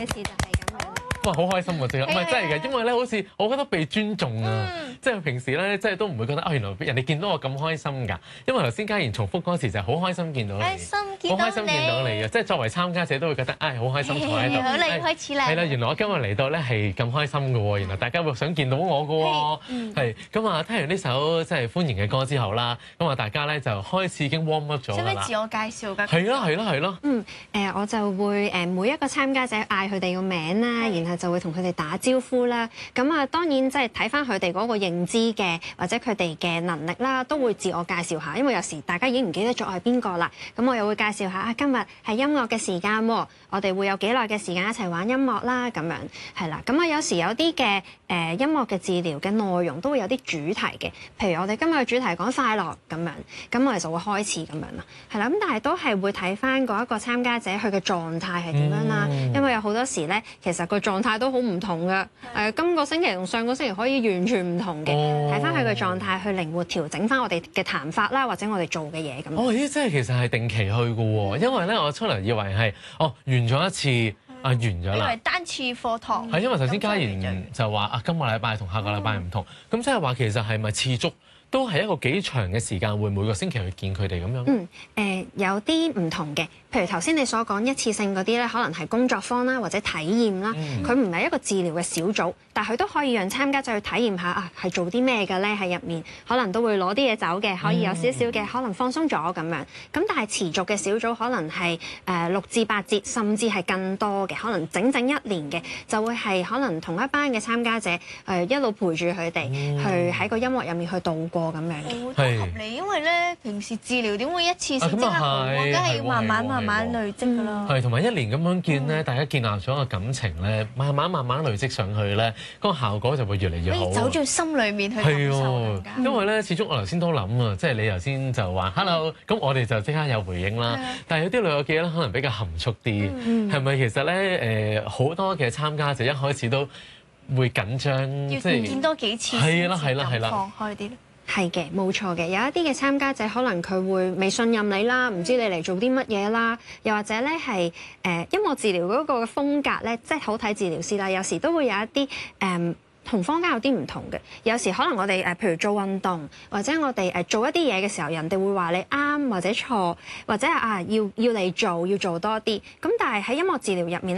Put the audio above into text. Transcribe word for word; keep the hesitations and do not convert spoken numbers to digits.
開始就係咁樣。 哇！好開心啊，真係，唔係真係嘅，因為咧好似我覺得被尊重啊， 嗯、 即係平時咧，即係都唔會覺得啊，原來人哋見到我咁開心㗎。因為頭先嘉賢重複嗰時就係好開心見到你， 開心見到你， 好開心見到你嘅，即係作為參加者都會覺得唉，好開心坐喺度。 好啦，開始啦。 係啦，原來我今日嚟到咧係咁開心嘅喎，原來大家會想見到我嘅喎，係咁啊！聽完呢首即係歡迎嘅歌之後啦，咁啊大家咧就開始已經 warm up 咗㗎啦。 使唔使自我介紹㗎？ 係啦，係啦，係啦。 嗯，誒我就會誒每一個參加者嗌佢哋個名啦，然後就會同佢哋打招呼啦。咁啊，當然即係睇翻佢哋嗰個認知嘅或者佢哋嘅能力啦，都會自我介紹下。因為有時大家已經唔記得咗我係邊個啦，咁我又會介紹下啊，今日係音樂嘅時間喎，我哋會有幾耐嘅時間一齊玩音樂啦，咁樣係啦。咁啊，有時有啲嘅誒音樂嘅治療嘅內容都會有啲主題嘅，譬如我哋今日嘅主題講快樂咁樣，咁我哋就會開始咁樣啦，係啦。咁但係都係會睇翻嗰一個參加者佢嘅狀態係點樣啦，嗯、因為有好多時咧，其實個狀態都好唔同嘅。誒，今個星期同上個星期可以完全唔同嘅，睇翻佢嘅狀態去靈活調整翻我哋嘅談法啦，或者我哋做嘅嘢咁。 哦，咦，即係其實係定期去嘅喎，因為咧我出嚟以為係哦完咗一次啊完咗啦， 因為單次課堂係因為頭先嘉賢就話啊今個禮拜同下個禮拜唔同，咁即係話其實係咪次足？都係一個幾長嘅時間，會每個星期去見佢哋咁樣。 嗯，誒、呃、有啲唔同嘅，譬如頭先你所講一次性嗰啲咧，可能係工作坊啦，或者體驗啦。佢唔係一個治療嘅小組，但係佢都可以讓參加者去體驗下啊，係做啲咩嘅咧？喺入面可能都會攞啲嘢走嘅，可以有少少嘅可能放鬆咗咁樣。咁但係持續嘅小組可能係誒六至八節，甚至係更多嘅，可能整整一年嘅，就會係可能同一班嘅參加者誒、呃、一路陪住佢哋，嗯、去喺個音樂入面去度過。咁樣嘅， 係合理，因為咧平時治療點會一次性即刻好啊？梗係要慢慢慢慢累積㗎啦。 係同埋一年咁樣見咧，大家建立咗個感情咧，慢慢慢慢累積上去咧，嗰個效果就會越嚟越好。 可以走進心裏面去感受。 因為咧，始終我頭先都諗啊，即係你頭先就話 hello，咁我哋就即刻有回應啦。但係有啲女友記咧，可能比較含蓄啲，係咪其實咧誒好多嘅參加者一開始都會緊張， 即係見多幾次係啦係啦係啦， 放開啲咧。 係嘅，冇錯嘅。有一啲嘅參加者可能佢會未信任你啦，唔知你嚟做啲乜嘢啦，又或者咧係誒音樂治療嗰個風格咧，即係好睇治療師啦。有時都會有一啲誒。嗯同坊間有啲唔同嘅，有時可能我哋誒，譬如做運動或者我哋誒做一啲嘢嘅時候，人哋會話你啱或者錯，或者係啊要要你做要做多啲。咁但係喺音樂治療入面。